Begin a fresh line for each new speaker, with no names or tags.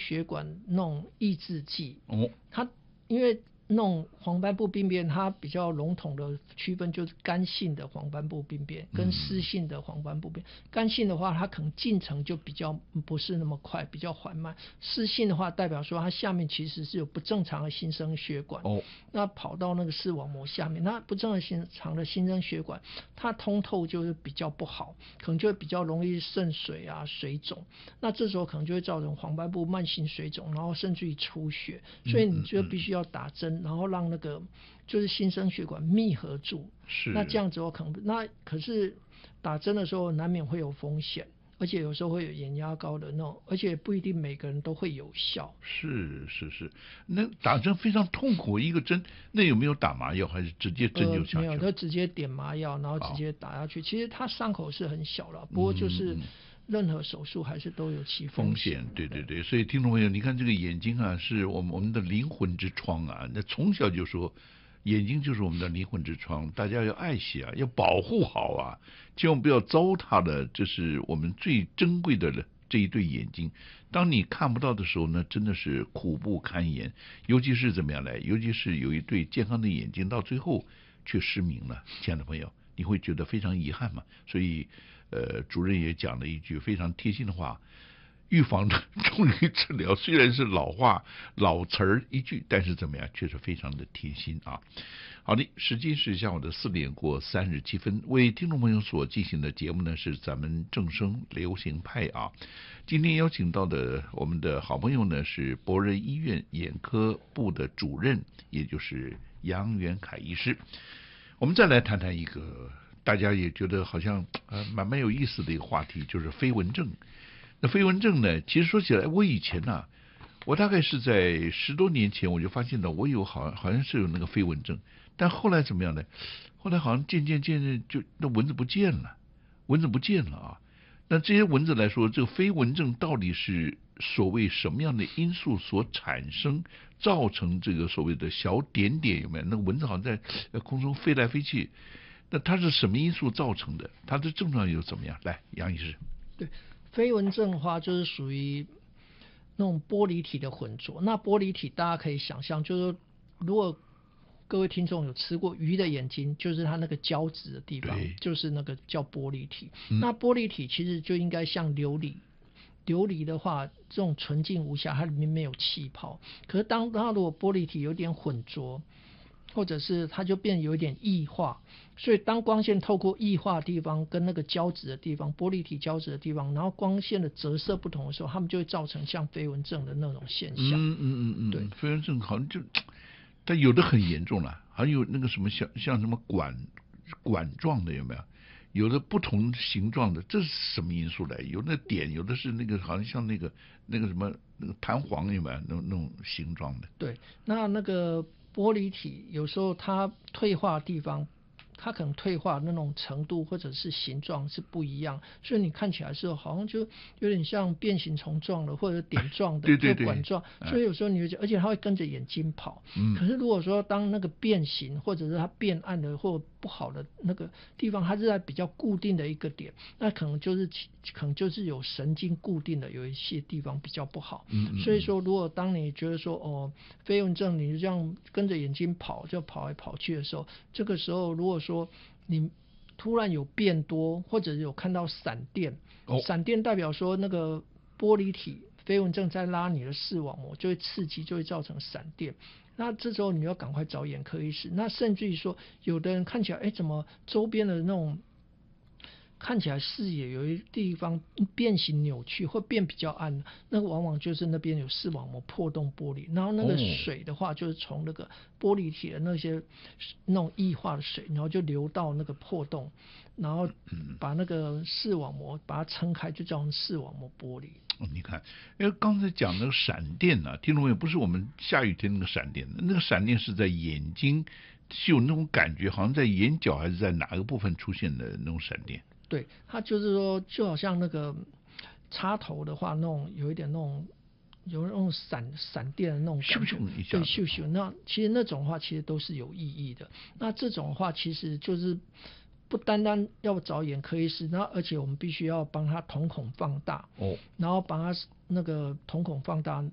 血管那种抑制剂。
哦，
它因为那种黄斑部病变，它比较笼统的区分就是干性的黄斑部病变跟湿性的黄斑部病变。干性的话，它可能进程就比较不是那么快，比较缓慢；湿性的话，代表说它下面其实是有不正常的新生血管，那跑到那个视网膜下面，那不正常的新生血管，它通透就是比较不好，可能就会比较容易渗水啊、水肿。那这时候可能就会造成黄斑部慢性水肿，然后甚至于出血，所以你就必须要打针，然后让那个就是新生血管密合住。
是。
那这样子可是打针的时候难免会有风险，而且有时候会有眼压高的那种，而且不一定每个人都会有效。
是，那打针非常痛苦，一个针，那有没有打麻药，还是直接针就下去？
没有，他直接点麻药，然后直接打下去。其实他伤口是很小了，不过就是任何手术还是都有其风险。
对，所以听众朋友，你看这个眼睛啊，是我们的灵魂之窗啊。那从小就说，眼睛就是我们的灵魂之窗，大家要爱惜啊，要保护好啊，千万不要糟蹋了，这是我们最珍贵的这一对眼睛。当你看不到的时候呢，真的是苦不堪言。尤其是怎么样来？尤其是有一对健康的眼睛，到最后却失明了，亲爱的朋友，你会觉得非常遗憾嘛？所以，主任也讲了一句非常贴心的话。预防重于治疗，虽然是老话老词儿一句，但是怎么样，却是非常的贴心啊。好的，时间是下午的4点过37分，为听众朋友所进行的节目呢是咱们正声流行派啊。今天邀请到的我们的好朋友呢是博仁医院眼科部的主任，也就是杨元凯医师。我们再来谈谈一个大家也觉得好像蛮有意思的一个话题，就是飞蚊症。那飞蚊症呢，其实说起来，我以前啊，我大概是在10多年前我就发现到我有好像是有那个飞蚊症，但后来怎么样呢？后来好像渐渐就那蚊子不见了啊。那这些蚊子来说，这个飞蚊症到底是所谓什么样的因素所产生，造成这个所谓的小点点有没有？那个蚊子好像在空中飞来飞去，那它是什么因素造成的？它的症状又怎么样？来，杨医师。
对。飞蚊症的话，就是属于那种玻璃体的混浊。那玻璃体大家可以想象，就是如果各位听众有吃过鱼的眼睛，就是它那个胶质的地方，就是那个叫玻璃体。那玻璃体其实就应该像琉璃。琉璃的话，这种纯净无瑕，它里面没有气泡。可是当它如果玻璃体有点混浊，或者是它就变有一点异化，所以当光线透过异化的地方跟那个胶质的地方，玻璃体胶质的地方，然后光线的折射不同的时候，它们就会造成像飞蚊症的那种现象。
对，飞蚊症好像就，但有的很严重了，还有那个什么像什么管状的有没有？有的不同形状的，这是什么因素来？有那点，有的是那个好像像那个什么那个弹簧有没有？那种形状的。
对，那个玻璃体有时候它退化的地方，它可能退化那种程度或者是形状是不一样，所以你看起来是好像就有点像变形虫状的或者点状的或管状，所以有时候你会觉得，而且它会跟着眼睛跑。可是如果说当那个变形或者是它变暗的或不好的那个地方，它是在比较固定的一个点，那可能就是有神经固定的有一些地方比较不好。所以说如果当你觉得说飞蚊症你就这样跟着眼睛跑，就跑来跑去的时候，这个时候如果说你突然有变多，或者有看到闪电，闪电代表说那个玻璃体飞蚊症在拉你的视网膜，就会刺激，就会造成闪电。那这时候你要赶快找眼科医师。那甚至于说，有的人看起来，怎么周边的那种看起来视野有一地方变形扭曲或变比较暗，那个往往就是那边有视网膜破洞玻璃，然后那个水的话就是从那个玻璃体的那种异化的水，然后就流到那个破洞，然后把那个视网膜把它撑开，就叫视网膜剥离。
你看，因为刚才讲那个闪电呢，听众朋友，不是我们下雨天那个闪电，那个闪电是在眼睛，是有那种感觉，好像在眼角还是在哪个部分出现的那种闪电。
对，它就是说，就好像那个插头的话，那种有一点有那种闪电的那种感觉，对，咻咻。那其实那种的话，其实都是有意义的。那这种的话，其实就是不单单要找眼科医师，而且我们必须要帮他瞳孔放大，然后把他那个瞳孔放大，